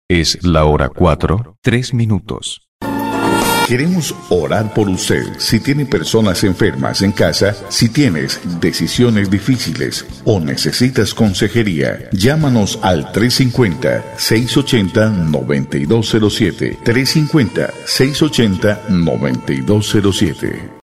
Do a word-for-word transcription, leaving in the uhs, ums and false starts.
Es la hora cuatro, tres minutos. Queremos orar por usted. Si tiene personas enfermas en casa, si tienes decisiones difíciles o necesitas consejería, llámanos al tres cinco cero, seis ocho cero, nueve dos cero siete. tres cinco cero, seis ocho cero, nueve dos cero siete.